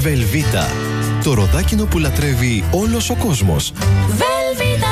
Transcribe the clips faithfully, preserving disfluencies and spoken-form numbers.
Βελβίτα. Το ροδάκινο που λατρεύει όλος ο κόσμος. Βελβίτα.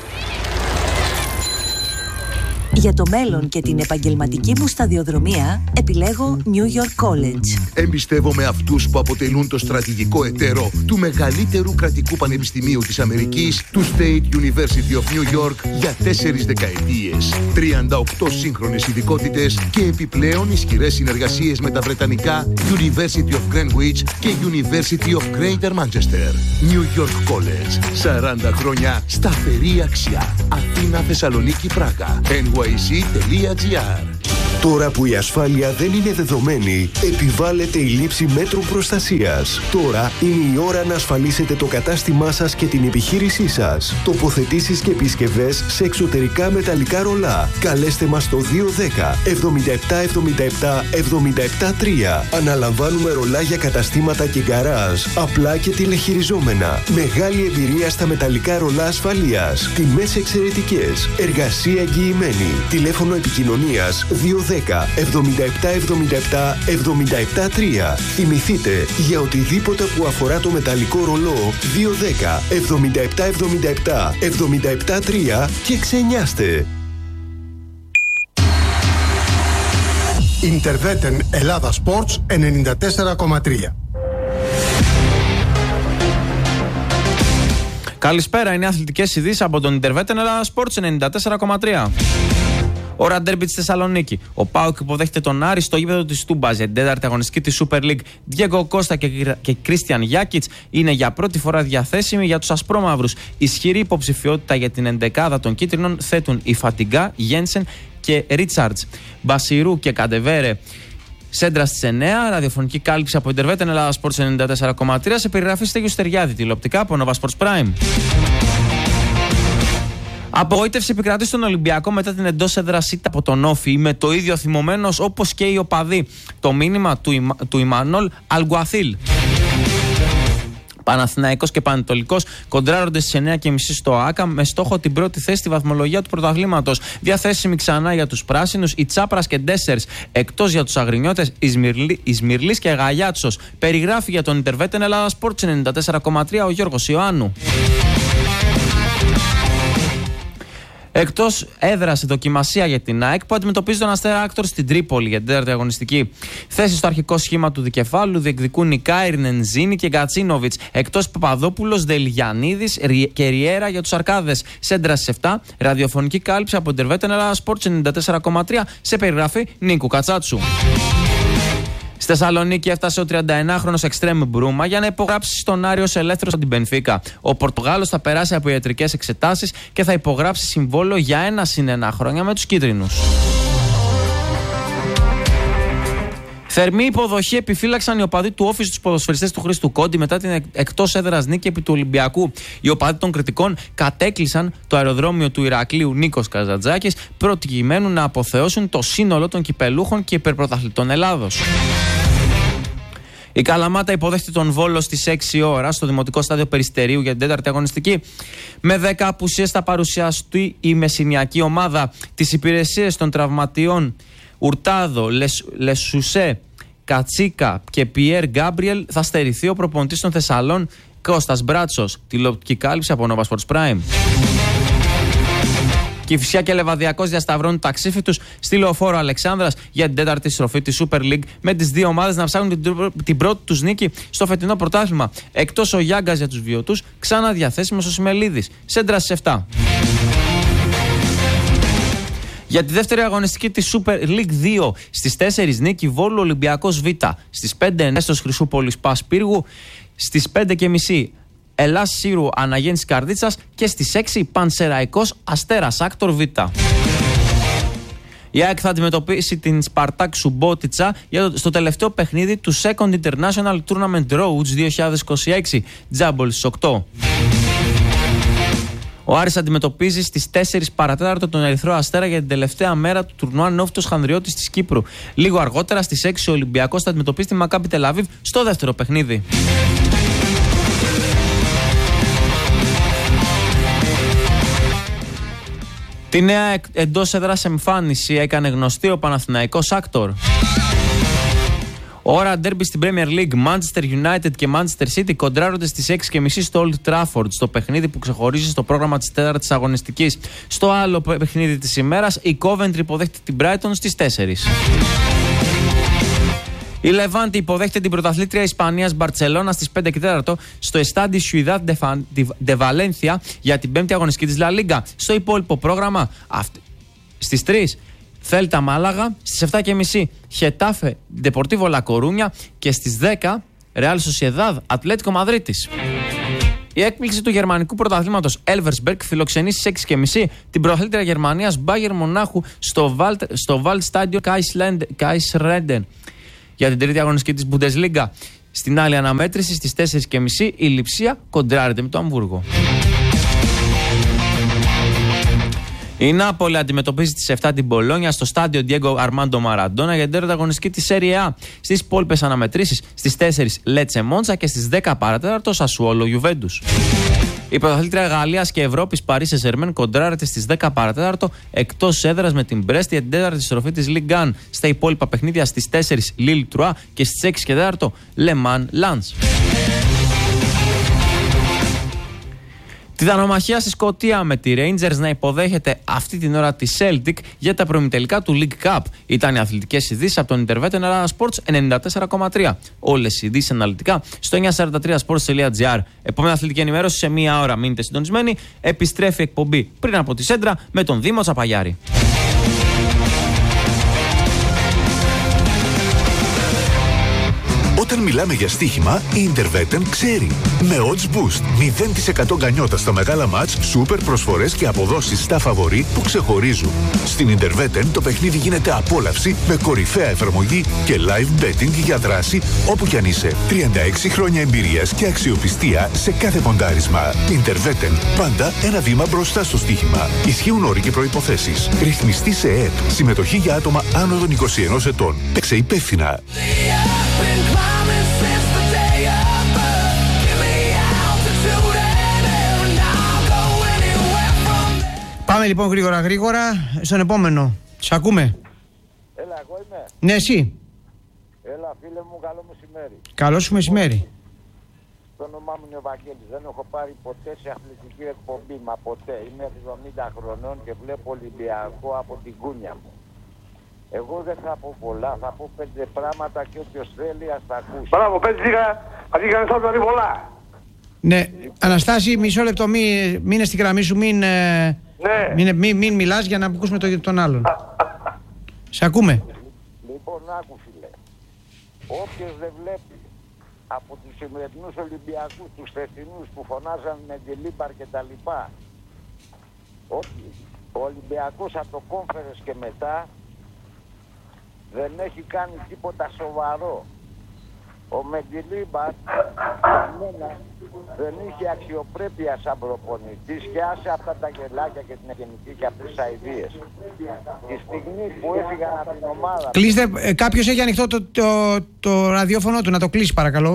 Για το μέλλον και την επαγγελματική μου σταδιοδρομία επιλέγω New York College. Εμπιστεύομαι αυτούς που αποτελούν το στρατηγικό εταίρο του μεγαλύτερου κρατικού πανεπιστημίου της Αμερικής, του State University of New York, για τέσσερις δεκαετίες. τριάντα οκτώ σύγχρονες ειδικότητες και επιπλέον ισχυρές συνεργασίες με τα βρετανικά University of Greenwich και University of Greater Manchester. New York College. σαράντα χρόνια σταθερή αξία. Αθήνα, Θεσσαλονίκη, Πράγα. εν γουάι σι τελεία τζι άρ. Τώρα που η ασφάλεια δεν είναι δεδομένη, επιβάλλεται η λήψη μέτρων προστασίας. Τώρα είναι η ώρα να ασφαλίσετε το κατάστημά σας και την επιχείρησή σας. Τοποθετήσεις και επισκευές σε εξωτερικά μεταλλικά ρολά. Καλέστε μας στο δύο δέκα εβδομήντα επτά εβδομήντα επτά εβδομήντα επτά τρία. Αναλαμβάνουμε ρολά για καταστήματα και γκαράζ, απλά και τηλεχειριζόμενα. Μεγάλη εμπειρία στα μεταλλικά ρολά ασφαλείας. Τιμές εξαιρετικές. Εργασία εγγυημένη. Τηλέφωνο επικοινωνίας δύο δέκα εβδομήντα επτά εβδομήντα επτά εβδομήντα επτά τρία. Θυμηθείτε, για οτιδήποτε που αφορά το μεταλλικό ρολό, δύο δέκα εβδομήντα επτά εβδομήντα επτά εβδομήντα επτά τρία και ξενιάστε. Interveten Ελλάδα Sports ενενήντα τέσσερα κόμμα τρία. Καλησπέρα, είναι αθλητικές ειδήσεις από τον Interveten Ελλάδα Sports ενενήντα τέσσερα κόμμα τρία. Ώρα ντέρμπι της Θεσσαλονίκη. Ο ΠΑΟΚ υποδέχεται τον Άρη στο γήπεδο της Τούμπας για την τέταρτη αγωνιστική της Super League. Διέγκο Κώστα και Κρίστιαν Γιάκιτς είναι για πρώτη φορά διαθέσιμοι για τους ασπρόμαυρους. Ισχυρή υποψηφιότητα για την εντεκάδα των κίτρινων θέτουν η Φατιγκά, Γένσεν και Ρίτσαρτς. Μπασιρού και Καντεβέρε. Σέντρα στις εννέα, ραδιοφωνική κάλυψη από Interveten Ελλάδα Sports ενενήντα τέσσερα κόμμα τρία σε περιγραφή Στέγιου Στεριάδη, τηλεοπτικά από Nova Sports Prime. Απογοήτευση επικρατεί στον Ολυμπιακό μετά την εντός έδρας ήττα από τον Όφη, με το ίδιο θυμωμένος όπως και οι οπαδοί. Το μήνυμα του, Ιμα, του Ιμανόλ Αλγκουαθίλ. Παναθηναϊκός και Πανετολικός κοντράρονται στις εννέα και μισή στο ΆΚΑ με στόχο την πρώτη θέση στη βαθμολογία του πρωταθλήματος. Διαθέσιμη ξανά για τους πράσινους η Τσάπρας και Ντέσσερς. Εκτός για τους αγρινιώτες Ισμυρλής και Γαλιάτσος. Περιγράφει για τον Interveten Ελλάδα Sports ενενήντα τέσσερα κόμμα τρία ο Γιώργος Ιωάννου. Εκτός έδρας η δοκιμασία για την ΑΕΚ που αντιμετωπίζει τον Αστέρα Άκτορ στην Τρίπολη για την τέταρτη αγωνιστική. Θέση στο αρχικό σχήμα του δικεφάλου διεκδικούν η Κάιρνεν, Ζήνη και Γκατσίνοβιτς. Εκτός Παπαδόπουλος, Δελγιανίδης και Ριέρα για τους Αρκάδες. Σέντρα στις επτά, ραδιοφωνική κάλυψη από Interveten Ελλάδα Sports ενενήντα τέσσερα κόμμα τρία σε περιγραφή Νίκου Κατσάτσου. Στη Θεσσαλονίκη έφτασε ο τριανταενάχρονος Εξτρέμ Μπρούμα για να υπογράψει στον Άριο ως ελεύθερος από την Μπενφίκα. Ο Πορτογάλος θα περάσει από ιατρικές εξετάσεις και θα υπογράψει συμβόλαιο για ένα συν ένα χρόνια με τους κίτρινους. Θερμή υποδοχή επιφύλαξαν οι οπαδοί του Όφη στους ποδοσφαιριστές του Χρήστου Κόντι μετά την εκτός έδρας νίκη επί του Ολυμπιακού. Οι οπαδοί των κριτικών κατέκλυσαν το αεροδρόμιο του Ηρακλείου Νίκος Καζαντζάκης προκειμένου να αποθεώσουν το σύνολο των κυπελούχων και υπερπρωταθλητών Ελλάδος. Η Καλαμάτα υποδέχεται τον Βόλο στις έξι ώρα στο Δημοτικό Στάδιο Περιστερίου για την τέταρτη αγωνιστική. Με δέκα απουσίες θα παρουσιαστεί η μεσηνιακή ομάδα. Τις υπηρεσίες των τραυματιών Ουρτάδο, Λεσ, Λεσουσέ, Κατσίκα και Πιέρ Γκάμπριελ θα στερηθεί ο προπονητής των Θεσσαλών Κώστας Μπράτσος. Τηλεοπτική κάλυψη από Nova Sports Prime. Κηφισιά και Λεβαδιακός διασταυρώνουν τα ξύφη τους στη Λεωφόρο Αλεξάνδρας για την τέταρτη στροφή της Super League, με τις δύο ομάδες να ψάχνουν την, την πρώτη τους νίκη στο φετινό πρωτάθλημα. Εκτός ο Γιάγκας για τους βιωτούς, ξανά διαθέσιμος ο Σιμελίδης. Σέντρα στις επτά. Για τη δεύτερη αγωνιστική της Super League δύο στις τέσσερις νίκη Βόλου Ολυμπιακός Β. Στις πέντε Νέστος Χρυσούπολης Πας Πύργου. Στις πέντε και μισή Ελλάς Σύρου Αναγέννης Καρδίτσας. Και στις έξι Πανσεραϊκός Αστέρας Άκτορ Β. Η ΑΕΚ θα αντιμετωπίσει την Σπαρτάκ Σουμπότιτσα στο τελευταίο παιχνίδι του Second International Tournament Roads δύο χιλιάδες είκοσι έξι. Τζάμπολ στις οκτώ. Ο Άρης αντιμετωπίζει στις τέσσερις παρατέταρτο τον Ερυθρό Αστέρα για την τελευταία μέρα του τουρνουά Νόφιτος Χανδριώτης της Κύπρου. Λίγο αργότερα στις έξι ο Ολυμπιακός θα αντιμετωπίσει τη Μακάμπι Τελαβίβ στο δεύτερο παιχνίδι. Τη νέα εντός έδρας εμφάνιση έκανε γνωστή ο Παναθηναϊκός Άκτορ. Ώρα ντέρμπι στην Premier League. Manchester United και Manchester City κοντράρονται στις έξι και μισή στο Old Trafford, στο παιχνίδι που ξεχωρίζει στο πρόγραμμα της τέταρτης αγωνιστικής. Στο άλλο παιχνίδι της ημέρας, η Coventry υποδέχεται την Brighton στις τέσσερις. Η Levante υποδέχεται την πρωταθλήτρια Ισπανίας Μπαρτσελώνα στις πέντε και τέσσερα στο Estadio Ciudad de Valencia για την πέμπτη αγωνιστική της La Liga. Στο υπόλοιπο πρόγραμμα στις τρεις Θέλτα Μάλαγα, στις επτά και μισή Χετάφε Deportivo La Coruña και στις δέκα Real Sociedad Ατλέτικο Μαδρίτης. Η έκπληξη του γερμανικού πρωταθλήματος Elversberg φιλοξενεί στις έξι και μισή την πρωταθλήτρια Γερμανίας Bayern Μονάχου στο Wald, στο Waldstadion Kaisreden για την τρίτη αγωνιστική της Bundesliga. Στην άλλη αναμέτρηση στις τέσσερις και μισή η Λειψία κοντράρεται με το Αμβούργο. Η Νάπολη αντιμετωπίζει στις επτά την Μπολόνια στο στάδιο Diego Armando Maradona για την τέταρτη αγωνιστική της Serie A. Στις υπόλοιπες αναμετρήσεις στις τέσσερις Lecce Monza και στις δέκα παρατέταρτο Sassuolo Juventus. Η πρωταθλήτρια Γαλλίας και Ευρώπης Paris Saint-Germain κοντράρεται στις δέκα παρατέταρτο εκτός έδρας με την Brest για την τέταρτη στροφή της Ligue ένα. Στα υπόλοιπα παιχνίδια στις τέσσερις Lille Troyes και στις έξι και τέταρτο Le Mans Lens. Τιτανομαχία στη Σκωτία με τη Rangers να υποδέχεται αυτή την ώρα τη Celtic για τα προημιτελικά του League Cup. Ήταν οι αθλητικές ειδήσεις από τον Intervet Ελλάδα Sports ενενήντα τέσσερα κόμμα τρία. Όλες οι ειδήσεις αναλυτικά στο εννιακόσια σαράντα τρία sports τελεία gr. Επόμενη αθλητική ενημέρωση σε μία ώρα. Μείνετε συντονισμένοι. Επιστρέφει εκπομπή πριν από τη Σέντρα με τον Δήμο Τσαπαγιάρη. Όταν μιλάμε για στοίχημα, η Interveten ξέρει. Με Odds Boost, μηδέν τοις εκατό γκανιότα στα μεγάλα μάτς, σούπερ προσφορές και αποδόσεις στα φαβορί που ξεχωρίζουν. Στην Interveten το παιχνίδι γίνεται απόλαυση με κορυφαία εφαρμογή και live betting για δράση όπου κι αν είσαι. τριάντα έξι χρόνια εμπειρίας και αξιοπιστία σε κάθε ποντάρισμα. Interveten, πάντα ένα βήμα μπροστά στο στοίχημα. Ισχύουν όροι και προϋποθέσεις. Ρυθμιστή σε ΕΕΠ. Συμμετοχή για άτομα άνω των είκοσι ενός ετών. Παίξε υπεύθυνα. Πάμε λοιπόν γρήγορα γρήγορα στον επόμενο. Σ' ακούμε. Έλα, εγώ είμαι. Ναι, εσύ. Έλα, φίλε μου, καλό μεσημέρι. Καλό σου μεσημέρι. Το όνομά μου είναι ο Βαγγέλης. Δεν έχω πάρει ποτέ σε αθλητική εκπομπή, μα ποτέ. Είμαι εβδομήντα χρονών και βλέπω Ολυμπιακό από την κούνια μου. Εγώ δεν θα πω πολλά, θα πω πέντε πράγματα και όποιος θέλει ας τα ακούσει. Μπράβο, πέντε λίγα, αντί κανείς θα πει πολλά. Ναι, Αναστάση, μισό λεπτό, μην μείνε στη γραμμή σου, μην, ναι. μην, μην, μην μιλάς για να ακούσουμε το, τον άλλον. Σε ακούμε. Λοιπόν, άκου φίλε, όποιος δεν βλέπει από τους σημερινούς Ολυμπιακούς, τους θεσινούς που φωνάζαν με τη Λίμπαρ και τα λοιπά, ότι ο Ολυμπιακός από το Conference και μετά δεν έχει κάνει τίποτα σοβαρό. Ο Μεντιλίμπαρ δεν είχε αξιοπρέπεια σαν προπονητής και άσε αυτά τα γελάκια και την εγγενική και αυτές τις αηδίες. Η στιγμή που έφυγαν από την ομάδα... Κλείστε, ε, κάποιος έχει ανοιχτό το, το, το ραδιόφωνο του, να το κλείσει παρακαλώ.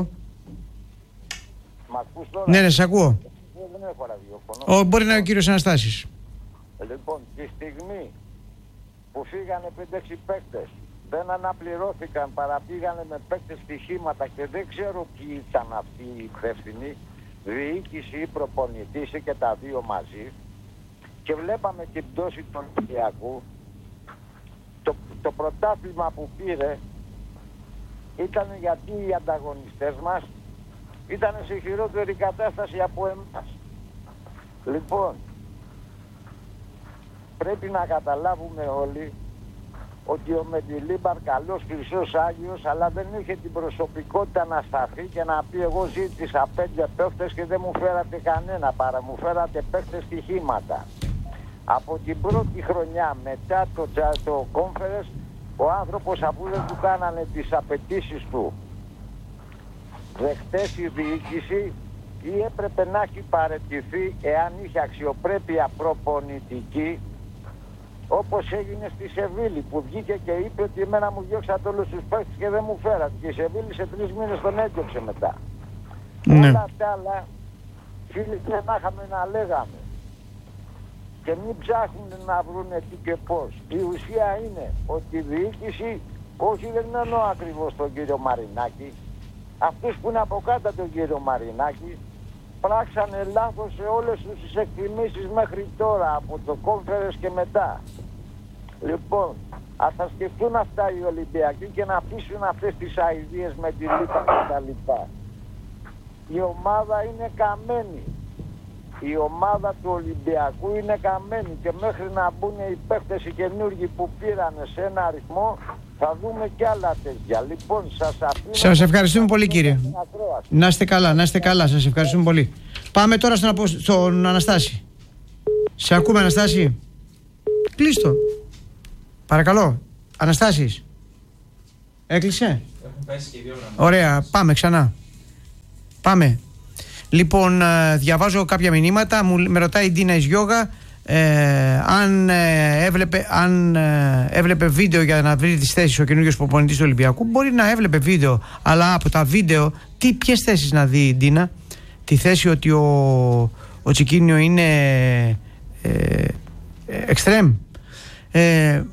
Μ' ακούς τώρα? Ναι, ναι, σε ακούω. Δεν έχω ραδιόφωνο. Ο, μπορεί να είναι ο κύριος Αναστάσης. Λοιπόν, τη στιγμή που φύγανε πέντε έξι παίκτες, δεν αναπληρώθηκαν, παραπήγανε με παίκτες στοιχήματα και δεν ξέρω ποιοι ήταν αυτοί οι υπεύθυνοι, διοίκηση ή προπονητής και τα δύο μαζί, και βλέπαμε την πτώση του Ολυμπιακού. Το, το πρωτάθλημα που πήρε ήταν γιατί οι ανταγωνιστές μας ήταν σε χειρότερη κατάσταση από εμάς. Λοιπόν, πρέπει να καταλάβουμε όλοι ότι ο Μεντιλίμπαρ καλός, χρυσός, άγιος, αλλά δεν είχε την προσωπικότητα να σταθεί και να πει εγώ ζήτησα πέντε παίχτες και δεν μου φέρατε κανένα, παρά μου φέρατε παίχτες στοιχήματα. Από την πρώτη χρονιά μετά το, το Conference, ο άνθρωπος αφού δεν του κάνανε τις απαιτήσεις του δεχτές η διοίκηση, ή έπρεπε να έχει παραιτηθεί εάν είχε αξιοπρέπεια προπονητική, όπως έγινε στη Σεβίλη που βγήκε και είπε ότι εμένα μου διώξατε όλους τους παίκτες και δεν μου φέρατε. Και η Σεβίλη σε τρεις μήνες τον έδιωξε μετά. Ναι. Όλα τα άλλα, φίλοι, δεν είχαμε να λέγαμε. Και μην ψάχνουν να βρούνε τι και πώς. Η ουσία είναι ότι η διοίκηση Όχι, δεν εννοώ ακριβώς τον κύριο Μαρινάκη. Αυτούς που είναι από κάτω τον κύριο Μαρινάκη πράξανε λάθος σε όλες τις εκτιμήσεις μέχρι τώρα, από το κόμφερες και μετά. Λοιπόν, ας τα σκεφτούν αυτά οι Ολυμπιακοί και να αφήσουν αυτές τις αηδίες με τη λίπα και τα λοιπά. Η ομάδα είναι καμένη. Η ομάδα του Ολυμπιακού είναι καμένη και μέχρι να μπουν οι παίκτες οι καινούργοι που πήρανε σε ένα αριθμό θα δούμε κι άλλα τέτοια. Λοιπόν, σας αφήνω... Σας ευχαριστούμε πολύ, κύριε. Να είστε καλά, να είστε καλά. Σας ευχαριστούμε πολύ. Πάμε τώρα στον, απο... στον Αναστάση. Σε ακούμε, Αναστάση? Κλείστο. Παρακαλώ. Αναστάσης. Έκλεισε. Ωραία, πάμε ξανά. Πάμε. Λοιπόν, διαβάζω κάποια μηνύματα. Μου με ρωτάει η Ντίνα Ισγιώγα ε, αν, ε, έβλεπε, αν ε, έβλεπε βίντεο για να βρει τις θέσεις ο καινούργιος προπονητής του Ολυμπιακού. Μπορεί να έβλεπε βίντεο, αλλά από τα βίντεο τι, ποιες θέσεις να δει η Ντίνα? Τη θέση ότι ο, ο Τσικίνιο είναι ε, εξτρέμ. Ε,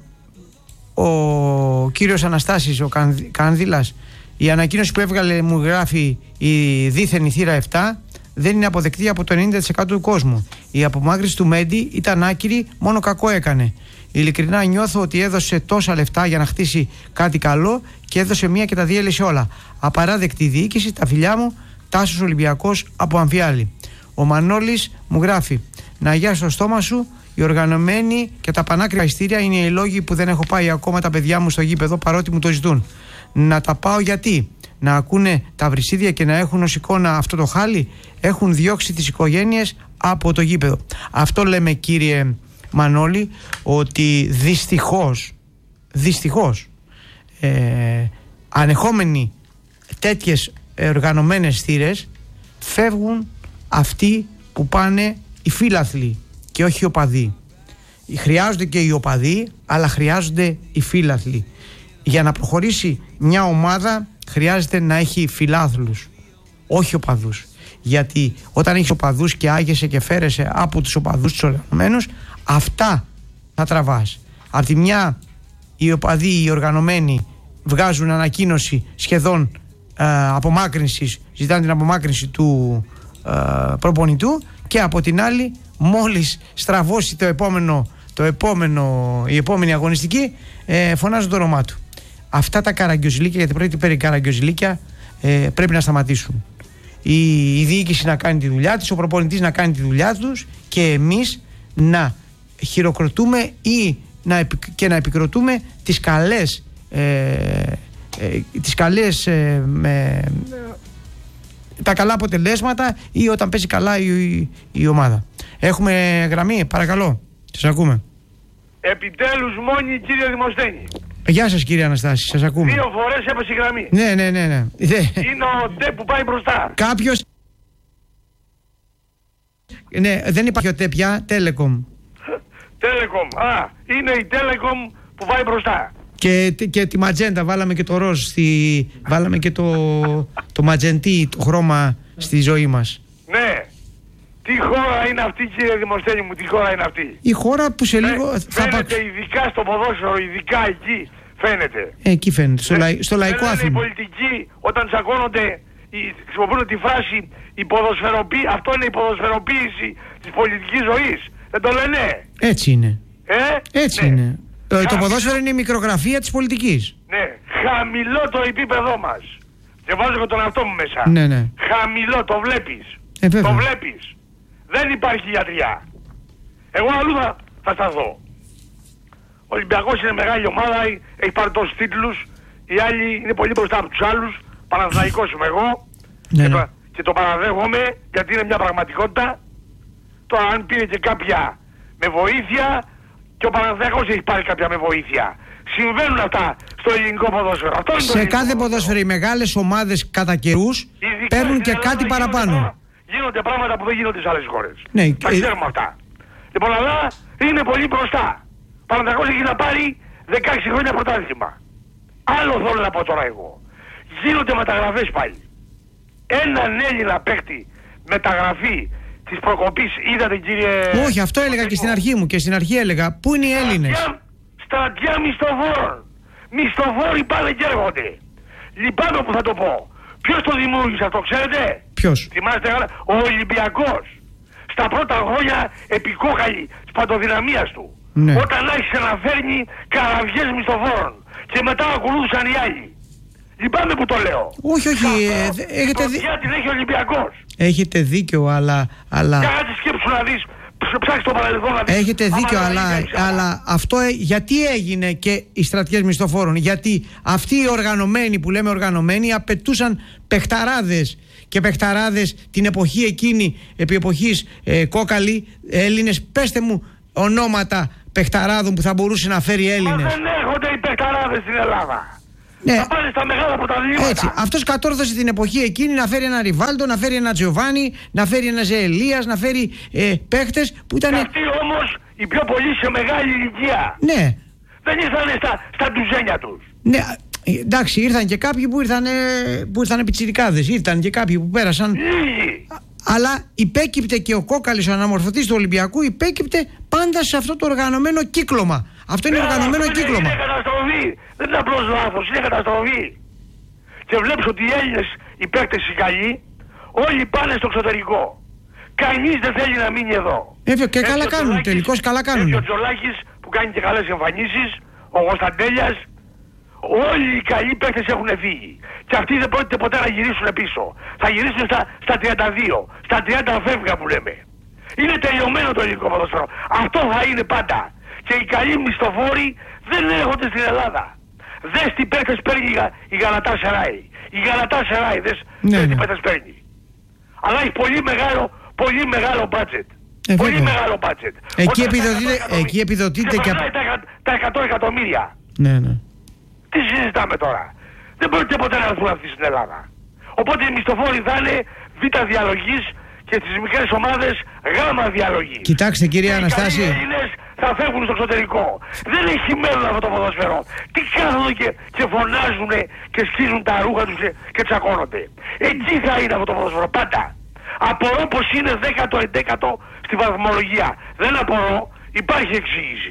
ο κύριος Αναστάσης, ο Κανδύλας, η ανακοίνωση που έβγαλε, μου γράφει, η δίθεν θύρα επτά δεν είναι αποδεκτή από το ενενήντα τοις εκατό του κόσμου. Η απομάκρυνση του Μέντι ήταν άκυρη, μόνο κακό έκανε. Ειλικρινά νιώθω ότι έδωσε τόσα λεφτά για να χτίσει κάτι καλό και έδωσε μία και τα διέλυσε όλα. Απαράδεκτη διοίκηση, τα φιλιά μου, Τάσος Ολυμπιακός από Αμφιάλη. Ο Μανώλης μου γράφει, να αγιάσει το στόμα σου, οι οργανωμένοι και τα πανάκριβα ειστήρια είναι οι λόγοι που δεν έχω πάει ακόμα τα παιδιά μου στο γήπεδο παρότι μου το ζητούν. Να τα πάω γιατί? Να ακούνε τα βρυσίδια και να έχουν ως εικόνα αυτό το χάλι? Έχουν διώξει τις οικογένειες από το γήπεδο. Αυτό λέμε, κύριε Μανώλη, ότι δυστυχώς δυστυχώς ε, ανεχόμενοι τέτοιες οργανωμένες θύρες φεύγουν αυτοί που πάνε οι φίλαθλοι και όχι οι οπαδοί. Χρειάζονται και οι οπαδοί, αλλά χρειάζονται οι φίλαθλοι. Για να προχωρήσει μια ομάδα χρειάζεται να έχει φιλάθλους, όχι οπαδούς. Γιατί όταν έχεις οπαδούς και άγεσαι και φέρεσαι από τους οπαδούς τους οργανωμένους, αυτά θα τραβάς. Απ' τη μια οι οπαδοί, οι οργανωμένοι βγάζουν ανακοίνωση σχεδόν ε, απομάκρυνσης, ζητάνε την απομάκρυνση του ε, προπονητού, και από την άλλη μόλις στραβώσει το επόμενο, το επόμενο, η επόμενη αγωνιστική ε, φωνάζουν το όνομά του. Αυτά τα καραγκιόζηλίκια, γιατί πρέπει περί καραγκιόζηλίκια ε, πρέπει να σταματήσουν. Η, η διοίκηση να κάνει τη δουλειά της, ο προπονητής να κάνει τη δουλειά τους και εμείς να χειροκροτούμε ή να, και να επικροτούμε τις καλές ε, ε, τις καλές ε, με, τα καλά αποτελέσματα ή όταν παίζει καλά η, η, η ομάδα. Έχουμε γραμμή, παρακαλώ, σας ακούμε. Επιτέλους μόνοι, κύριε Δημοσθένη. Γεια σας, κύριε Αναστάση, σας ακούμε. Δύο φορές έπεσε η γραμμή. Ναι, ναι, ναι, ναι. Είναι ο ΤΕ που πάει μπροστά. Κάποιος... Ναι, δεν υπάρχει ο ΤΕ πια, Telecom. Telecom, α, είναι η Telecom που πάει μπροστά. Και, και τη ματζέντα, βάλαμε και το ροζ, στη, βάλαμε και το, το ματζεντί, το χρώμα στη ζωή μας. Ναι. Τι χώρα είναι αυτή, κύριε Δημοσθένη μου, τι χώρα είναι αυτή? Η χώρα που σε λίγο... Φέ, θα φαίνεται πα... ειδικά στο ποδόσφαιρο, ειδικά εκεί φαίνεται. Ε, εκεί φαίνεται, στο, λαϊ, στο λαϊκό Άθλημα. Οι πολιτικοί όταν τσακώνονται, χρησιμοποιούν τη φράση η ποδοσφαιροποίηση, αυτό είναι η ποδοσφαιροποίηση της πολιτικής ζωής. Δεν το λένε? Έτσι είναι. Ε? Έτσι ναι. είναι. Το, το ποδόσφαιρο είναι η μικρογραφία της πολιτικής. Ναι, χαμηλό το επίπεδό μας. Και βάζω και τον εαυτό μου μέσα. Ναι, ναι. Χαμηλό, το βλέπεις. Ε, το βλέπεις. Δεν υπάρχει γιατριά. Εγώ αλλού θα, θα σταθώ. Ο Ολυμπιακός είναι μεγάλη ομάδα, έχει πάρει τόσους τίτλους. Οι άλλοι είναι πολύ μπροστά από τους άλλους. Παναθηναϊκός είμαι εγώ. Ναι, και, ναι. το, και το παραδέχομαι γιατί είναι μια πραγματικότητα. Τώρα αν πήρε και κάποια με βοήθεια, και ο Παναθηναϊκός έχει πάρει κάποια με βοήθεια. Συμβαίνουν αυτά στο ελληνικό ποδόσφαιρο. Αυτό είναι σε κάθε ποδόσφαιρο οι μεγάλες ομάδες κατά καιρούς παίρνουν και κάτι παραπάνω. Γίνονται, γίνονται πράγματα που δεν γίνονται σε άλλες χώρες. Ναι, τα ξέρουμε αυτά. Λοιπόν, αλλά είναι πολύ μπροστά. Ο Παναθηναϊκός έχει να πάρει δεκαέξι χρόνια πρωτάθλημα. Άλλο θέλω να πω τώρα εγώ. Γίνονται μεταγραφές πάλι. Έναν Έλληνα παίκτη μεταγραφή της προκοπής, είδατε κύριε... Όχι, αυτό έλεγα και στην αρχή μου, και στην αρχή έλεγα πού είναι οι Έλληνες. Στρατιά μισθοφόρων. Μισθοφόροι πάνε και έρχονται. Λυπάμαι που θα το πω. Ποιος το δημιούργησε αυτό, ξέρετε? Ποιος? Θυμάστε, ο Ολυμπιακός. Στα πρώτα χρόνια επικόκαλη της παντοδυναμίας του. Ναι. Όταν άρχισε να φέρνει καραβιές μισθοφόρων. Και μετά ακολούθησαν οι άλλοι. Λυπάμαι που το λέω. Όχι, όχι. Ε, έχετε δει... την έχει ο Ολυμπιακός. Έχετε δίκιο, αλλά... αλλά... Κάτσε σκέψου να δεις. Ψάξτε το παρελθόν να δεις. Έχετε δίκιο, αλλά, αλλά αυτό ε, γιατί έγινε και οι στρατιές μισθοφόρων? Γιατί αυτοί οι οργανωμένοι, που λέμε οργανωμένοι, απαιτούσαν παιχταράδες. Και παιχταράδες την εποχή εκείνη, επί εποχής ε, κόκαλη, Έλληνες. Πέστε μου ονόματα παιχταράδων που θα μπορούσε να φέρει Έλληνες. Μα δεν έρχονται οι παιχταράδες στην Ελλάδα. Ναι. Θα πάνε στα μεγάλα πρωταθλήματα. Έτσι. Αυτός κατόρθωσε την εποχή εκείνη να φέρει ένα Ριβάλντο, να φέρει ένα Τζιοβάνι, να φέρει ένα Ζεελίας, να φέρει ε, παίχτες που ήταν. Αυτοί όμως οι πιο πολλοί σε μεγάλη ηλικία. Ναι. Δεν ήρθαν στα, στα ντουζένια τους. Ναι. Εντάξει, ήρθαν και κάποιοι που ήρθαν, που ήρθαν πιτσιρικάδες. Ήρθαν και κάποιοι που πέρασαν. Λίγοι. Αλλά υπέκυπτε και ο Κόκαλης, ο αναμορφωτής του Ολυμπιακού, υπέκυπτε πάντα σε αυτό το οργανωμένο κύκλωμα. Αυτό είναι ναι, οργανωμένο αυτό κύκλωμα. Είναι, είναι καταστροφή. Δεν είναι απλώς λάθος, είναι καταστροφή. Και βλέπεις ότι οι Έλληνες, οι παίκτες οι καλοί, όλοι πάνε στο εξωτερικό. Κανείς δεν θέλει να μείνει εδώ. Ε, και καλά κάνουν, τελικώς καλά κάνουν. Ο Τζολάκης που κάνει και καλές εμφανίσεις, ο Κωνσταντέλιας, όλοι οι καλοί παίκτες έχουν φύγει. Και αυτοί δεν πρόκειται ποτέ να γυρίσουν πίσω. Θα γυρίσουν στα, στα τριάντα δύο, στα τριάντα φεύγα που λέμε. Είναι τελειωμένο το ελληνικό ποδόσφαιρο. Αυτό θα είναι πάντα. Και οι καλοί μισθοφόροι δεν έρχονται στην Ελλάδα. Δες τι παίκτες παίρνει η Γαλατά Σεράι. Η Γαλατά Σεράι, δες, ναι, δες ναι. τι παίκτες παίρνει. Αλλά έχει πολύ μεγάλο, πολύ μεγάλο budget. Ε, πολύ βέβαια. μεγάλο budget. Εκεί Όταν επιδοτείται, εκεί επιδοτείται και... και... Τα, τα εκατό εκατομμύρια. Ναι, ναι. Τι συζητάμε τώρα? Δεν πρόκειται ποτέ να έρθουν αυτοί στην Ελλάδα. Οπότε οι μισθοφόροι θα είναι β διαλογής και στις μικρές ομάδες γ διαλογής. Κοιτάξτε κύριε Αναστάση. Οι Έλληνες θα φεύγουν στο εξωτερικό. Δεν έχει μέλλον αυτό το ποδοσφαιρό. Τι κάθονται και, και φωνάζουν και σκίζουν τα ρούχα τους και, και τσακώνονται. Εκεί θα είναι αυτό το ποδοσφαιρό πάντα. Απορώ πως είναι δέκατο εντέκατο στη βαθμολογία. Δεν απορώ, υπάρχει εξήγηση.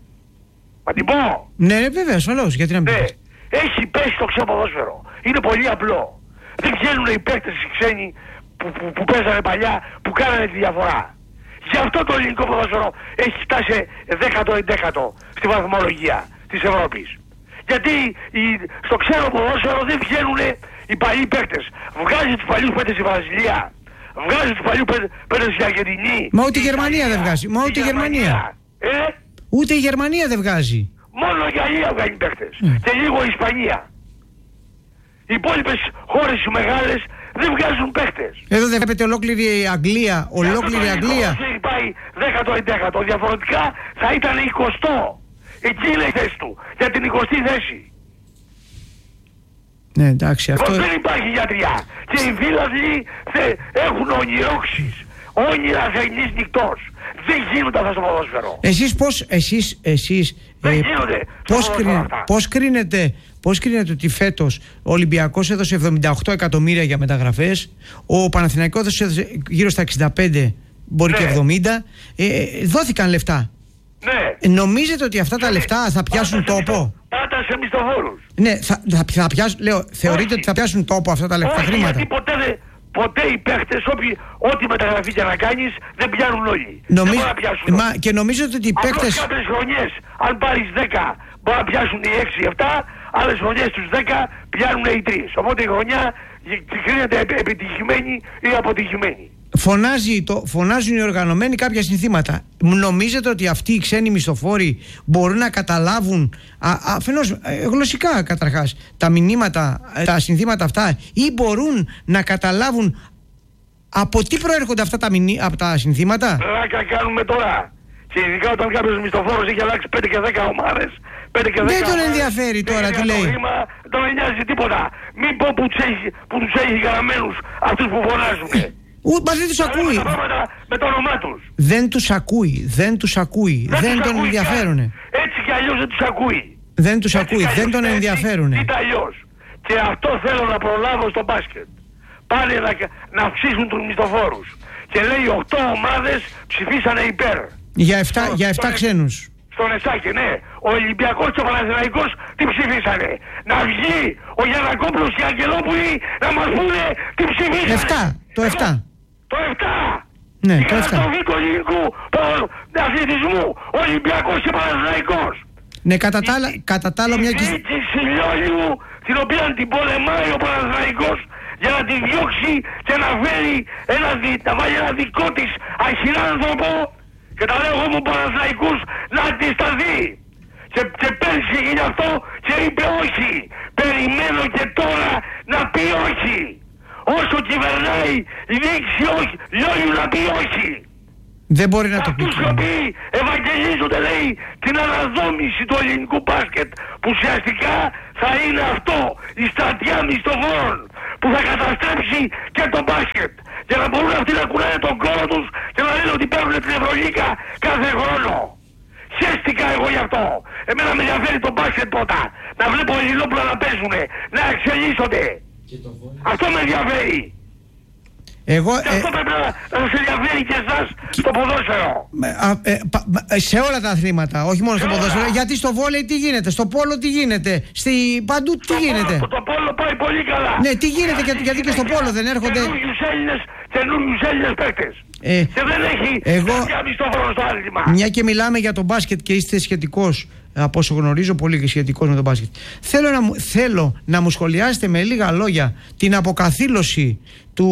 Μα την πω. Ναι, βέβαια, ασφαλώς. Γιατί να μην Ναι. πεις. Έχει πέσει το ξένο ποδόσφαιρο. Είναι πολύ απλό. Δεν βγαίνουν οι παίκτες οι ξένοι που, που, που παίζανε παλιά, που κάνανε τη διαφορά. Γι' αυτό το ελληνικό ποδόσφαιρο έχει φτάσει δέκατο εντέκατο στη βαθμολογία της Ευρώπης. Γιατί οι, στο ξένο ποδόσφαιρο δεν βγαίνουν οι παλιοί παίκτες. Βγάζει τους παλιούς παίκτες στη Βραζιλία. Βγάζει τους παλιούς παίκτες στη Αργεντινή. Μα ούτε η Γερμανία δεν βγάζει. Μα ούτε η Γερμανία. Ε? Ούτε η Γερμανία δεν βγάζει. Μόνο η Γαλλία βγάζει παίκτες. Mm. Και λίγο η Ισπανία. Οι υπόλοιπες χώρες οι μεγάλες δεν βγάζουν παίκτες. Εδώ δεν βλέπετε ολόκληρη η Αγγλία. Ολόκληρη η Αγγλία. Έχει πάει δέκατο εντέκατο. Διαφορετικά θα ήταν εικοστό. Εκεί είναι η θέση του. Για την εικοστή θέση. Ναι, εντάξει, αυτό... Δεν υπάρχει γιατριά. Και οι φίλαθλοι έχουν ονειρόξεις. Όνειρα θερινής νυχτός. Δεν γίνονται αυτά στο ποδόσφαιρο. Εσείς πώς, εσείς, εσείς... Δεν ε, γίνονται πώς, στο κρίνε, ποδόσφαιρο αυτά. πώς, κρίνετε, πώς κρίνετε ότι φέτος ο Ολυμπιακός έδωσε εβδομήντα οκτώ εκατομμύρια για μεταγραφές, ο Παναθηναϊκός έδωσε γύρω στα εξήντα πέντε, μπορεί Ναι. και εβδομήντα, ε, δόθηκαν λεφτά. Ναι. Νομίζετε ότι αυτά τα λεφτά θα πιάσουν Πάντα σε τόπο? μισθο- Πάντα σε μισθοφόρους. Ναι, θα, θα, θα πιάσουν, λέω, θεωρείτε Όχι. ότι θα πιάσουν τόπο αυτά τα λεφτά Όχι, χρήματα? γιατί ποτέ, δεν- ποτέ οι παίχτες, όποιοι- ό,τι μεταγραφή και να κάνεις, δεν πιάνουν όλοι. Νομίζω, Δεν μπορούν να πιάσουν όλοι. μα, και νομίζετε ότι οι Απλώς παίκτες... κάποιες χρονιές, αν πάρεις δέκα, μπορεί να πιάσουν οι έξι επτά, άλλες χρονιές τους δέκα πιάνουν οι τρεις. Οπότε η χρονιά κρίνεται επι- επιτυχημένη ή αποτυχημένη. Φωνάζει το, φωνάζουν οι οργανωμένοι κάποια συνθήματα. Νομίζετε ότι αυτοί οι ξένοι μισθοφόροι μπορούν να καταλάβουν α, αφενός ε, γλωσσικά καταρχάς τα μηνύματα, ε, τα συνθήματα αυτά, ή μπορούν να καταλάβουν από τι προέρχονται αυτά τα, μηνύ, από τα συνθήματα? Πλάκα κάνουμε τώρα. Και ειδικά όταν κάποιος μισθοφόρος έχει αλλάξει πέντε και δέκα ομάδες, πέντε και δέκα Δεν τον ομάδες, ενδιαφέρει τώρα και τι για το λέει. χρήμα, δεν τον νοιάζει τίποτα. Μην πω που τους έχει, που τους έχει γραμμένους αυτούς που φωνάζουν. Ου, μα δεν τους ακούει. Τα πράγματα με το όνομά τους. Δεν τους ακούει. Δεν τους ακούει. Δεν, τους τον ακούει ενδιαφέρουνε. καν. Έτσι κι αλλιώς δεν τους ακούει. Δεν τους Έτσι ακούει. κι αλλιώς, Δεν τον έτσι ενδιαφέρουνε. Ή αλλιώς. Και αυτό θέλω να προλάβω στο μπάσκετ. Πάνε να, να αυξήσουν τους μισθοφόρους. Και λέει οκτώ ομάδες ψηφίσανε υπέρ. Για εφτά, για εφτά ξένους. Στον Εσάκη, ναι. Ο Ολυμπιακός και ο Παναθηναϊκός τι ψηφίσανε. Να βγει ο Γιαννακόπουλος και οι Αγγελόπουλοι να μας πούνε τι ψηφίσανε. εφτά. Το εφτά. Το εφτά. Ναι, η το εφτά. καταστροφή του ελληνικού αθλητισμού. Ολυμπιακός και Παναθηναϊκός. Ναι, κατά τα άλλα, κατά τα άλλα μια και... Η διοίκηση Λιόλιου, την οποία την πολεμάει ο Παναθηναϊκός για να τη διώξει και να φέρει ένα, να βάλει ένα δικό της αχυράνθρωπο, και τα λέω εγώ μου Παναθηναϊκούς, να αντισταθεί. Και, και πέρσι έγινε αυτό και είπε όχι. Περιμένω και τώρα να πει όχι. Όσο κυβερνάει η διοίκηση όχι, Λιόλιου να πει όχι. Δεν μπορεί να το πει. Αυτούς οι οποίοι ευαγγελίζονται, λέει, την αναδόμηση του ελληνικού μπάσκετ, που ουσιαστικά θα είναι αυτό, η στρατιά μισθοφόρων, που θα καταστρέψει και το μπάσκετ. Για να μπορούν αυτοί να κουράνε τον κόρο τους και να λένε ότι παίρνουν την Ευρωλίγκα κάθε χρόνο. Χαίστηκα εγώ γι' αυτό. Εμένα με ενδιαφέρει το μπάσκετ πρώτα. Να βλέπω Ελληνόπουλα να παίζουνε, να εξελίσσονται. Αυτό με ενδιαφέρει. Εγώ, και αυτό ε, πρέπει να, να σας ενδιαφέρει και εσάς στο ποδόσφαιρο. Α, ε, πα, σε όλα τα αθλήματα, όχι μόνο στο ποδόσφαιρο. Γιατί στο βόλεϊ τι γίνεται, στο πόλο τι γίνεται, στη, παντού τι στο γίνεται. Πόλο, το πόλο πάει πολύ καλά. Ναι, τι γίνεται, γιατί, γιατί και στο πόλο δεν έρχονται. Καινούριους Έλληνες, καινούριους Έλληνες παίκτες. Ε, και δεν έχει εγώ, κάποια μισθόφωνο στο άθλημα. Μια και μιλάμε για τον μπάσκετ και είστε σχετικός, από όσο γνωρίζω πολύ και σχετικός με τον μπάσκετ. Θέλω να, μου, θέλω να μου σχολιάσετε με λίγα λόγια την αποκαθήλωση του,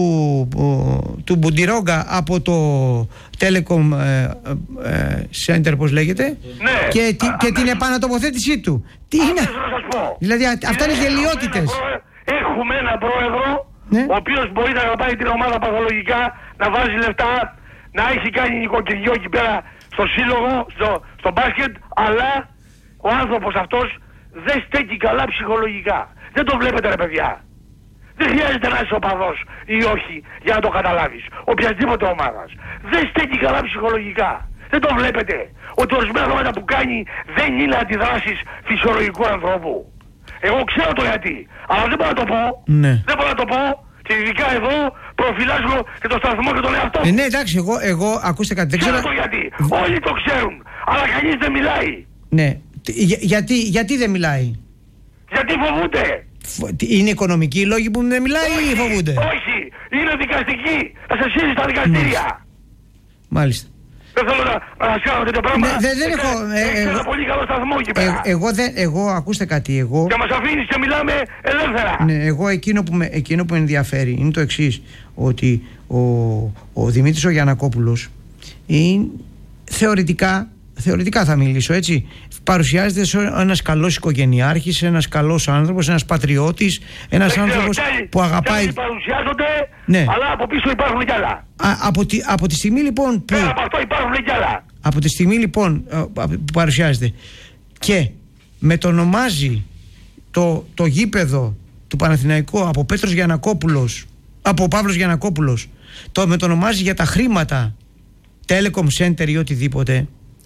του Μπουντιρόγκα από το Telecom ε, ε, Center, πώς λέγεται, ναι, και, τη, και την επανατοποθέτησή του. Τι α, είναι, δηλαδή α, αυτά είναι γελιότητες. Έχουμε έναν πρόεδρο, ναι, ο οποίος μπορεί να αγαπάει την ομάδα παθολογικά, να βάζει λεφτά, να έχει κάνει νοικοκυριό εκεί πέρα στο σύλλογο, στο, στο μπάσκετ, αλλά ο άνθρωπος αυτός δεν στέκει καλά ψυχολογικά. Δεν το βλέπετε, ρε παιδιά. Δεν χρειάζεται να είσαι οπαδός ή όχι για να το καταλάβεις. Οποιασδήποτε ομάδας. Δεν στέκει καλά ψυχολογικά. Δεν το βλέπετε. Ότι ορισμένα πράγματα που κάνει δεν είναι αντιδράσεις φυσιολογικού ανθρώπου. Εγώ ξέρω το γιατί. Αλλά δεν μπορώ να το πω. Ναι. Δεν μπορώ να το πω. Και ειδικά εδώ προφυλάσσω και το σταθμό και τον εαυτό. Ε, ναι, εντάξει, εγώ, εγώ ακούστε κάτι. Δεν ξέρω, ξέρω το γιατί. Όλοι το ξέρουν. Αλλά κανείς δεν μιλάει. Ναι. Για, γιατί, γιατί δεν μιλάει. Γιατί φοβούνται. Είναι οικονομικοί οι λόγοι που δεν μιλάει όχι, ή φοβούνται. Όχι, είναι δικαστικοί. Θα σε σύρει στα δικαστήρια. Μάλιστα. Δεν θέλω να, να σας κάνω τέτοιο πράγμα. Ναι, δεν, δεν έχω... Έχεις ε, ένα ε, πολύ καλό σταθμό εκεί πέρα. Ε, εγώ, δεν, εγώ, ακούστε κάτι, εγώ... Και μας αφήνεις και μιλάμε ελεύθερα. Ναι, εγώ εκείνο που με, εκείνο που με ενδιαφέρει είναι το εξής, ότι ο, ο Δημήτρης ο Γιαννακόπουλος είναι, θεωρητικά, θεωρητικά θα μιλήσω έτσι, παρουσιάζεται σαν ένας καλός οικογενειάρχης, ένας καλός άνθρωπος, ένας πατριώτης, ένας δεν άνθρωπος ξέρω, που αγαπάει... Άλλοι παρουσιάζονται, ναι, αλλά από πίσω υπάρχουν κι άλλα. Α, από, τη, από τη στιγμή λοιπόν που... Πέρα από αυτό υπάρχουν κι άλλα. Από τη στιγμή λοιπόν που παρουσιάζεται και μετονομάζει το, το γήπεδο του Παναθηναϊκού από Πέτρος Γιαννακόπουλος, από Παύλος Γιαννακόπουλος, το μετονομάζει για τα χρήματα Telecom Center ή οτιδήποτε,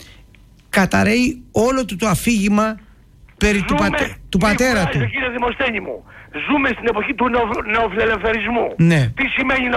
καταραίει όλο του το αφήγημα περί του, πατε, του πατέρα του. Κύριε Δημοσθένη μου, ζούμε στην εποχή του νεο, νεοφιλελευθερισμού. Ναι. Τι σημαίνει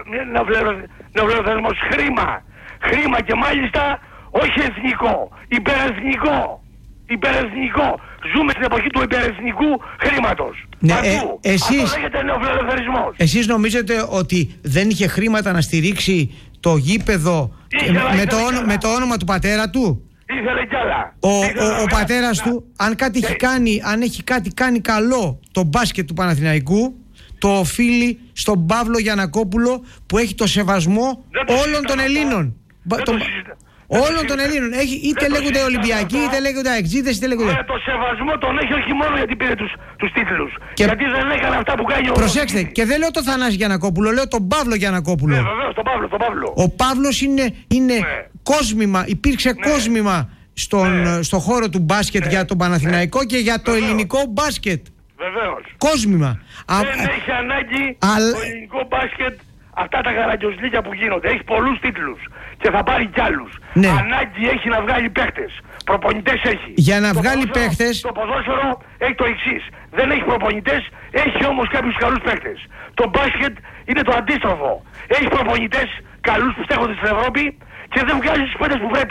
νεοφιλελευθερισμός? Χρήμα. Χρήμα και μάλιστα όχι εθνικό, υπερεθνικό. Υπερεθνικό. Ζούμε στην εποχή του υπερεθνικού χρήματος. Ναι, Παντού. ε, εσείς, αυτό λέγεται νεοφιλελευθερισμός. Εσείς νομίζετε ότι δεν είχε χρήματα να στηρίξει το γήπεδο ήθελα, με, ήθελα, το όνομα, με το όνομα του πατέρα του? Ήθελε κι άλλα. Ο, ήθελα, ο, ο πατέρας του, αν κάτι έχει κάνει, αν έχει κάτι κάνει καλό το μπάσκετ του Παναθηναϊκού, το οφείλει στον Παύλο Γιαννακόπουλο, που έχει το σεβασμό όλων των Ελλήνων. Το, όλων των Ελλήνων. Έχει, είτε λέγονται Ολυμπιακοί, είτε λέγονται Αεξίδες, είτε λέγονται... Με το σεβασμό τον έχει όχι μόνο γιατί πήρε τους, τους τίτλους. Και... γιατί δεν έκανε αυτά που κάνει ο... Προσέξτε, και δεν λέω το Θανάση Γιαννακόπουλο, λέω τον Παύλο Γιαννακόπουλο. Ναι, βεβαίως, τον Παύλο, τον Παύλο. Ο Παύλος είναι, είναι ναι. κόσμημα, υπήρξε ναι. κόσμημα στον, ναι. στο χώρο του μπάσκετ ναι. για τον Παναθηναϊκό ναι. και για το βεβαίως. ελληνικό μπάσκετ. Βεβαίως. Κόσμημα. Δεν Α, έχει ανάγκη α, το ελληνικό μπάσκετ αυτά τα καραγκιόζλικια που γίνονται. Έχει πολλούς τίτλους και θα πάρει κι άλλους. Ναι. Ανάγκη έχει να βγάλει παίχτες. Προπονητές έχει. Για να το βγάλει παίχτες. Το ποδόσφαιρο έχει το εξής. Δεν έχει προπονητές, έχει όμως κάποιους καλούς παίχτες. Το μπάσκετ είναι το αντίστροφο. Έχει προπονητές καλούς που στέκονται στην Ευρώπη και δεν βγάζει τους παίχτες που πρέπει.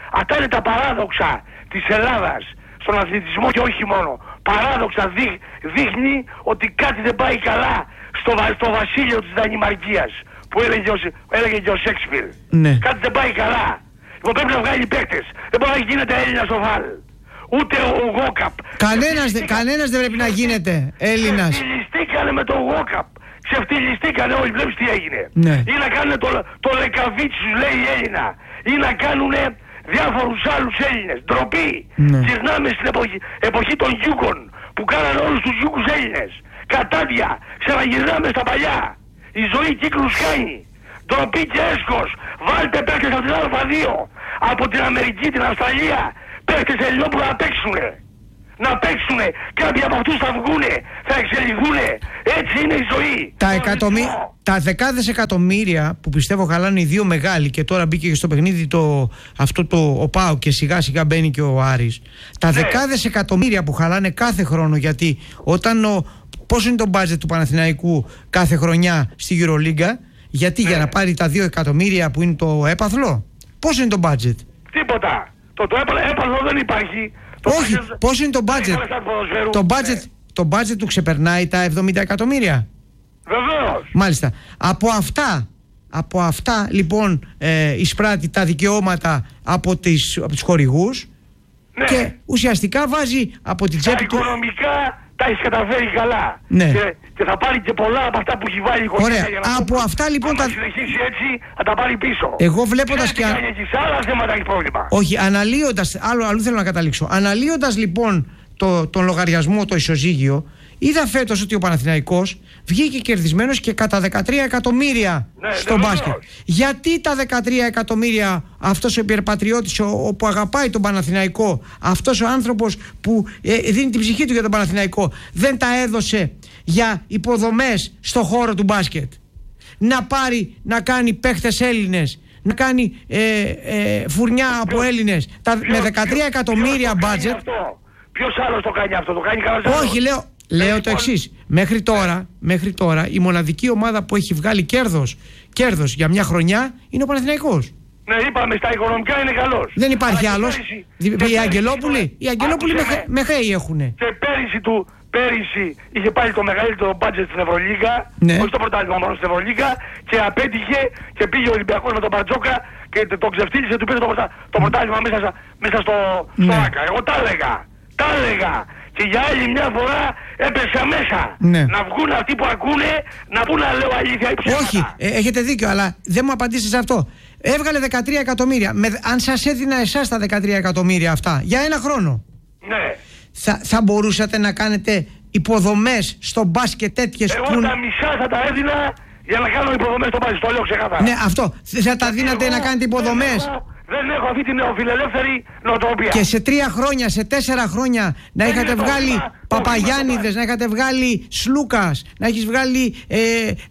Αυτά είναι τα παράδοξα της Ελλάδας στον αθλητισμό και όχι μόνο. Παράδοξα δείχ, δείχνει ότι κάτι δεν πάει καλά στο, στο βασίλειο της Δανημαρκίας που έλεγε, έλεγε και ο Σέξπιρ. Ναι. Κάτι δεν πάει καλά. Λοιπόν, πρέπει να βγάλει παίκτες. Δεν μπορεί να γίνεται Έλληνας στο Βαλ. Ούτε ο Γόκαπ. Κανένας, δε, κανένας δεν πρέπει να γίνεται Έλληνας. Ξεφτυλιστήκανε με τον Γόκαπ. Ξεφτυλιστήκανε όλοι. Βλέπεις τι έγινε. Ναι. Ή να κάνουν το, το Λεκαβίτσους λέει η Έλληνα. Ή να κάνουν διάφορους άλλους Έλληνες. Ντροπή. Ναι. Γυρνάμε στην εποχή, εποχή των Γιούκων που κάνανε όλους τους Γιούκους Έλληνες. Κατάδια. Ξαναγυρνάμε στα παλιά. Η ζωή κύκλους κάνει. Ντροπή και έσχος. Βάλτε παίκτες από την Α2. Από την Αμερική, την Αυστραλία. Παίκτες Ελληνών που να παίξουνε. Να παίξουνε. Κάποιοι από αυτούς θα βγουνε. Θα εξελιχθούνε. Έτσι είναι η ζωή. Τα, εκατομί... τα δεκάδες εκατομμύρια που πιστεύω χαλάνε οι δύο μεγάλοι και τώρα μπήκε και στο παιχνίδι το... αυτό το ο ΠΑΟ και σιγά σιγά μπαίνει και ο Άρης. Τα ναι. δεκάδες εκατομμύρια που χαλάνε κάθε χρόνο, γιατί όταν ο... πόσο είναι το budget του Παναθηναϊκού κάθε χρονιά στη EuroLeague, γιατί ναι. για να πάρει τα δύο εκατομμύρια που είναι το έπαθλο, πόσο είναι το budget? Τίποτα. Το, το έπαθλο δεν υπάρχει. Το όχι, budget... πόσο είναι το budget? Το budget, ναι. το budget του ξεπερνάει τα εβδομήντα εκατομμύρια. Βεβαίως. Μάλιστα. Από αυτά, από αυτά λοιπόν ε, εισπράττει τα δικαιώματα από, τις, από τους χορηγούς ναι. και ουσιαστικά βάζει από την τσέπη του... Τα οικονομικά τα έχει καταφέρει καλά. Ναι. Και, και θα πάρει και πολλά από αυτά που έχει βάλει η οικονομία. Ωραία. Για να από πω, αυτά λοιπόν τα... τα... συνεχίσει έτσι θα τα πάρει πίσω. Εγώ βλέποντας και... και σε άλλα θέματα έχει πρόβλημα. Όχι, αναλύοντας, άλλο, άλλο θέλω να καταλήξω. Αναλύοντας λοιπόν το, τον λογαριασμό, το ισοζύγιο, είδα φέτος ότι ο Παναθηναϊκός βγήκε κερδισμένος και κατά δεκατρία εκατομμύρια ναι, στο ναι, μπάσκετ. ναι. Γιατί τα δεκατρία εκατομμύρια αυτός ο υπερπατριώτης, ο, ο που αγαπάει τον Παναθηναϊκό, αυτός ο άνθρωπος που ε, δίνει την ψυχή του για τον Παναθηναϊκό, δεν τα έδωσε για υποδομές στο χώρο του μπάσκετ? Να πάρει, να κάνει παίχτες Έλληνες, να κάνει ε, ε, φουρνιά από ποιος, Έλληνες τα, ποιος, με δεκατρία εκατομμύρια μπάτζετ. Ποιος άλλος το κάνει αυτό? Το κάνει κανένας? Όχι, λέω, λέω το εξής. Μέχρι τώρα, μέχρι τώρα η μοναδική ομάδα που έχει βγάλει κέρδος, κέρδος για μια χρονιά είναι ο Παναθηναϊκός. Ναι, είπαμε στα οικονομικά είναι καλός. Δεν υπάρχει άλλος. Οι Αγγελόπουλοι, οι Αγγελόπουλοι με, με χρέη έχουνε. Και πέρυσι του, πέρυσι είχε πάλι το μεγαλύτερο budget στην Ευρωλίγα, ναι. όχι το πρωτάθλημα μόνο στην Ευρωλίγα, και απέτυχε και πήγε ο Ολυμπιακός με τον Μπαρτζόκα και το ξεφτύλισε, του πήρε το, πρωτα, το πρωτάθλημα μέσα, μέσα στο, στο ναι. Άκα. Εγώ τα έλεγα, τα έλεγα. Και για άλλη μια φορά έπεσα μέσα. Ναι. Να βγουν αυτοί που ακούνε, να πούν να λέω αλήθεια ή ψέματα. Όχι, ε, έχετε δίκιο, αλλά δεν μου απαντήσετε σε αυτό. Έβγαλε δεκατρία εκατομμύρια. Με, αν σας έδινα εσάς τα δεκατρία εκατομμύρια αυτά για ένα χρόνο, ναι. θα, θα μπορούσατε να κάνετε υποδομές στο μπάσκετ τέτοιες? Εγώ που... τα μισά θα τα έδινα για να κάνω υποδομές στο μπάσκετ. Το λέω ξεκάθαρα. Ναι, αυτό. Θα τα δίνατε εγώ, να κάνετε υποδομές? Δεν έχω, δεν έχω αυτή την νεοφιλελεύθερη νοοτροπία. Και σε τρία χρόνια, σε τέσσερα χρόνια να δεν είχατε βγάλει Παπαγιάννηδες, να είχατε βγάλει Σλούκας, να έχεις βγάλει ε,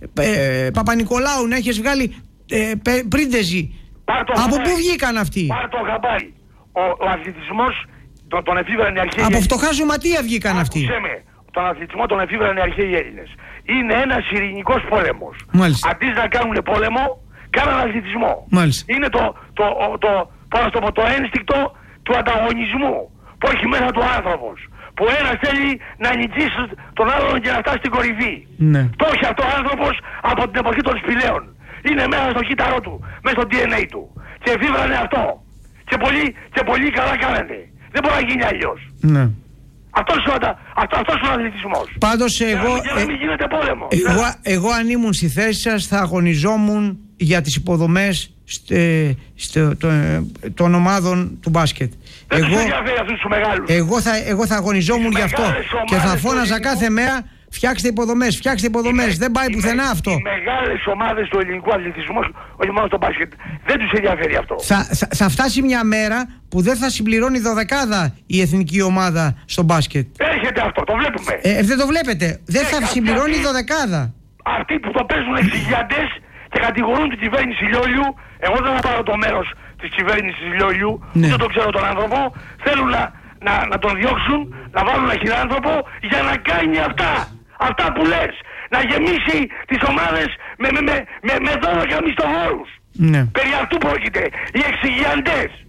ε, Παπα-Νικολάου, να έχεις βγάλει ε, Πρίντεζη. Από πού βγήκαν αυτοί? Πάρ' το χαμπάρι. Ο, ο αθλητισμός τον, τον εφήβραν οι αρχαίοι. Από φτωχά ζωματεία βγήκαν αυτοί. Με, τον αθλητισμό τον εφήβραν οι αρχαίοι Έλληνες. Είναι ένας ειρηνικός πόλεμος. Μάλιστα. Αντί να κάνουν πόλεμο, κάναν αθλητισμό. Μάλιστα. Είναι το, το, το, το, το, το, το ένστικτο του ανταγωνισμού που έχει μέσα του άνθρωπος. Που ένας θέλει να νικήσει τον άλλον και να φτάσει στην κορυφή. Ναι. Το έχει αυτό ο άνθρωπος από την εποχή των σπηλαίων. Είναι μέσα στο κύτταρό του, μέσα στο ντι εν έι του. Και εφήβρανε αυτό. Και πολύ, και πολύ καλά κάνανε. Δεν μπορεί να γίνει αλλιώς. Ναι. Αυτός είναι, αυτό, αυτός είναι ο αθλητισμός. Πάντως εγώ, για να μην γίνεται πόλεμο. Εγώ, εγώ αν ήμουν στη θέση σας θα αγωνιζόμουν για τις υποδομές στε, στε, το, των ομάδων του μπάσκετ. Δεν εγώ, τους ενδιαφέρει αυτούς τους μεγάλους. Εγώ θα, εγώ θα αγωνιζόμουν γι' αυτό και θα φώναζα κάθε μέρα: φτιάξτε υποδομές, φτιάξτε υποδομές. Δεν πάει πουθενά αυτό. Οι μεγάλες ομάδες του ελληνικού αθλητισμού, όχι μόνο στο μπάσκετ, δεν τους ενδιαφέρει αυτό. Θα, θα, θα φτάσει μια μέρα που δεν θα συμπληρώνει δωδεκάδα η εθνική ομάδα στο μπάσκετ. Έρχεται αυτό, το βλέπουμε. Ε, δεν το βλέπετε. Δεν θα συμπληρώνει δωδεκάδα. Αυτοί που το παίζουν εξηγιαντές και κατηγορούν την κυβέρνηση Λιόλιου, εγώ δεν θα πάρω το μέρος της κυβέρνησης Λιόλιου, ναι. δεν το ξέρω τον άνθρωπο, θέλουν να, να, να τον διώξουν, να βάλουν ένα χειράνθρωπο για να κάνει αυτά. Αυτά που λες, να γεμίσει τις ομάδες με, με, με, με, με δώδεκα μισθοφόρους. Ναι. Περί αυτού πρόκειται, οι εξηγιαντές.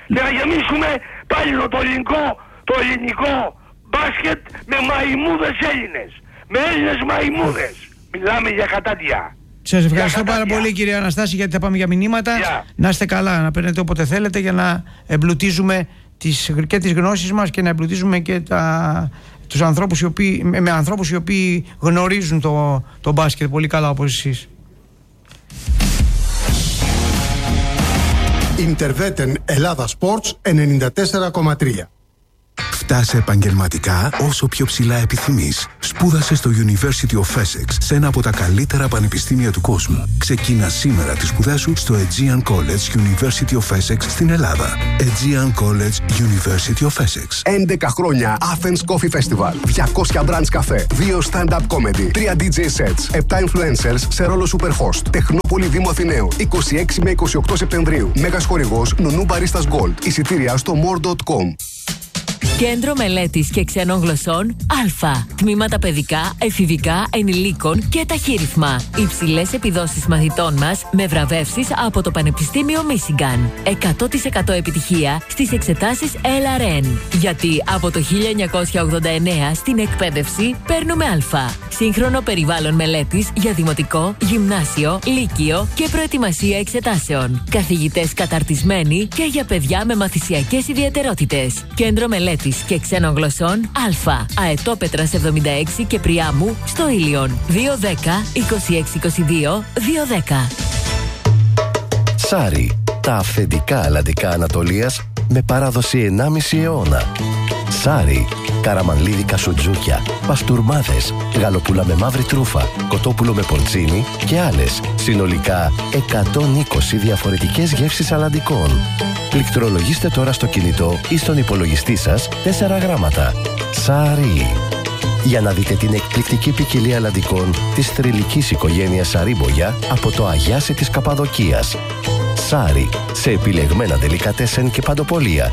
για να γεμίσουμε πάλι το ελληνικό, το ελληνικό μπάσκετ με μαϊμούδες Έλληνες. Με Έλληνες μαϊμούδες. Μιλάμε για κατάντια. Σας ευχαριστώ πάρα πολύ κύριε Αναστάση, γιατί θα πάμε για μηνύματα. Yeah. Να είστε καλά, να παίρνετε όποτε θέλετε για να εμπλουτίζουμε τις, και τις γνώσεις μας και να εμπλουτίζουμε και τα, τους ανθρώπους οι οποίοι, με, με ανθρώπους οι οποίοι γνωρίζουν το, το μπάσκετ πολύ καλά όπως εσείς. Ιντερβέτεν Ελλάδα Sports ενενήντα τέσσερα κόμμα τρία. Φτάσε επαγγελματικά όσο πιο ψηλά επιθυμείς. Σπούδασε στο University of Essex, σε ένα από τα καλύτερα πανεπιστήμια του κόσμου. Ξεκίνα σήμερα τη σπουδά σου στο Aegean College University of Essex στην Ελλάδα. Aegean College University of Essex. έντεκα χρόνια Athens Coffee Festival. διακόσια brands καφέ. δύο stand-up comedy. τρία ντι τζέι sets. επτά influencers σε ρόλο superhost. Τεχνόπολη Δήμου Αθηναίου. είκοσι έξι με είκοσι οκτώ Σεπτεμβρίου. Μέγας χορηγός Νονού Baristas Gold. Εισιτήρια στο more dot com. Κέντρο Μελέτης και Ξένων Γλωσσών Α. Τμήματα παιδικά, εφηβικά, ενηλίκων και ταχύρυθμα. Υψηλές επιδόσεις μαθητών μας με βραβεύσεις από το Πανεπιστήμιο Μίσιγκαν. εκατό τοις εκατό επιτυχία στις εξετάσεις ελ αρ εν. Γιατί από το χίλια εννιακόσια ογδόντα εννέα στην εκπαίδευση παίρνουμε Α. Σύγχρονο περιβάλλον μελέτης για δημοτικό, γυμνάσιο, λύκειο και προετοιμασία εξετάσεων. Καθηγητές καταρτισμένοι και για παιδιά με μαθησιακές ιδιαιτερότητες. Κέντρο Μελέτης και Ξένων Γλωσσών Α. Αετόπετρας εβδομήντα έξι και Πριάμου στο Ήλιον. δύο δέκα είκοσι έξι είκοσι δύο δύο δέκα. Σάρι. Τα αυθεντικά αλλαντικά Ανατολίας με παράδοση ενάμιση αιώνα. Σάρι. Καραμανλίδικα σουτζούκια, παστούρμάδες, γαλοπούλα με μαύρη τρούφα, κοτόπουλο με πορτσίνι και άλλες. Συνολικά εκατόν είκοσι διαφορετικές γεύσεις αλλαντικών. Πληκτρολογήστε τώρα στο κινητό ή στον υπολογιστή σας τέσσερα γράμματα. Σάρι. Για να δείτε την εκπληκτική ποικιλία αλλαντικών της θρυλικής οικογένειας Σαρίμπογια από το Αγιάσι της Καπαδοκίας. Σάρι. Σε επιλεγμένα ντελικατέσεν και παντοπολία.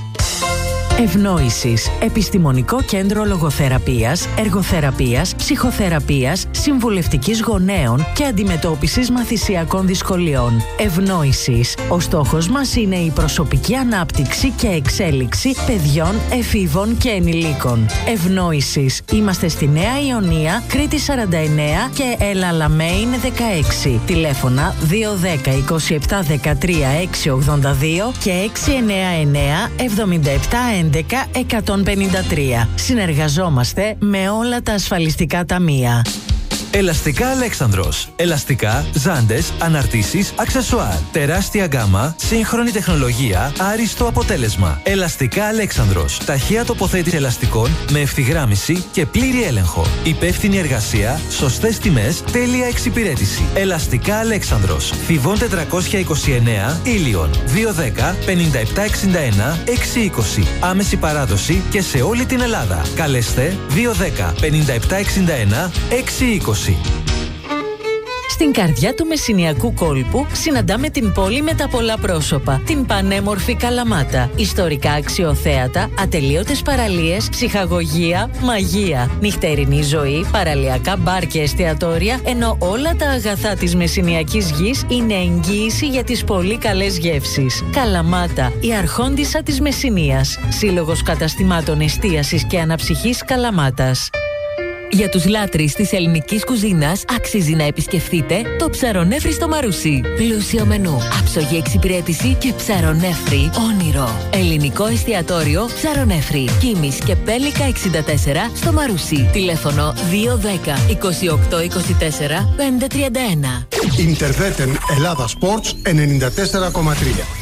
Ευνόησης. Επιστημονικό κέντρο λογοθεραπείας, εργοθεραπείας, ψυχοθεραπείας, συμβουλευτικής γονέων και αντιμετώπισης μαθησιακών δυσκολιών. Ευνόησης. Ο στόχος μας είναι η προσωπική ανάπτυξη και εξέλιξη παιδιών, εφήβων και ενηλίκων. Ευνόησης. Είμαστε στη Νέα Ιωνία, Κρήτη σαράντα εννέα και Ελαλαμέιν δεκαέξι. Τηλέφωνα δύο δέκα είκοσι επτά δεκατρία έξι ογδόντα δύο και έξι εννέα εννέα εβδομήντα επτά έντεκα εκατόν πενήντα τρία. Συνεργαζόμαστε με όλα τα ασφαλιστικά ταμεία. Ελαστικά Αλέξανδρος. Ελαστικά, ζάντες, αναρτήσεις, αξεσουάρ. Τεράστια γκάμα, σύγχρονη τεχνολογία, άριστο αποτέλεσμα. Ελαστικά Αλέξανδρος. Ταχεία τοποθέτηση ελαστικών με ευθυγράμμιση και πλήρη έλεγχο. Υπεύθυνη εργασία, σωστές τιμές, τέλεια εξυπηρέτηση. Ελαστικά Αλέξανδρος. Θηβών τετρακόσια είκοσι εννέα, Ήλιον. δύο δέκα πενήντα επτά εξήντα ένα εξακόσια είκοσι. Άμεση παράδοση και σε όλη την Ελλάδα. Καλέστε δύο δέκα πενήντα επτά εξήντα ένα εξακόσια είκοσι. Στην καρδιά του μεσσηνιακού κόλπου συναντάμε την πόλη με τα πολλά πρόσωπα, την πανέμορφη Καλαμάτα. Ιστορικά αξιοθέατα, ατελείωτες παραλίες, ψυχαγωγία, μαγεία, νυχτερινή ζωή, παραλιακά μπαρ και εστιατόρια, ενώ όλα τα αγαθά της μεσσηνιακής γης είναι εγγύηση για τις πολύ καλές γεύσεις. Καλαμάτα, η αρχόντισσα της Μεσσηνίας. Σύλλογος καταστημάτων εστίασης και αναψυχής Καλαμάτας. Για τους λάτρεις της ελληνικής κουζίνας αξίζει να επισκεφτείτε το Ψαρονέφρι στο Μαρούσι. Πλούσιο μενού, άψογη εξυπηρέτηση και ψαρονέφρι όνειρο. Ελληνικό εστιατόριο Ψαρονέφρι. Κίμης και Πέλικα εξήντα τέσσερα στο Μαρούσι. Τηλέφωνο δύο δέκα είκοσι οκτώ είκοσι τέσσερα πεντακόσια τριάντα ένα. Ιντερβέτεν Ελλάδα Sports ενενήντα τέσσερα κόμμα τρία.